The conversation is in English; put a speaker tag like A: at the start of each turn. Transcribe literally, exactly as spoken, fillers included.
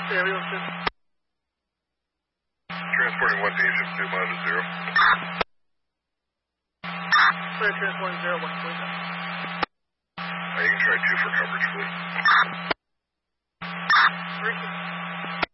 A: Aerial shift.
B: Transporting one D, shift two miles to zero.
A: Clear transporting zero one, please.
B: Uh, you can try two for coverage, please.
A: Three.